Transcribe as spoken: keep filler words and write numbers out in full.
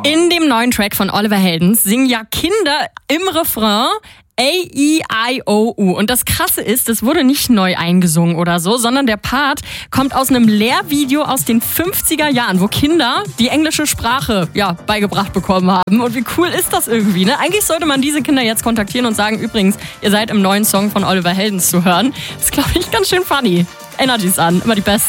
In dem neuen Track von Oliver Heldens singen ja Kinder im Refrain A E I O U. Und das Krasse ist, das wurde nicht neu eingesungen oder so, sondern der Part kommt aus einem Lehrvideo aus den fünfziger Jahren, wo Kinder die englische Sprache ja beigebracht bekommen haben. Und wie cool ist das irgendwie, ne? Eigentlich sollte man diese Kinder jetzt kontaktieren und sagen, übrigens, ihr seid im neuen Song von Oliver Heldens zu hören. Das ist, glaube ich, ganz schön funny. Energies an, immer die besten.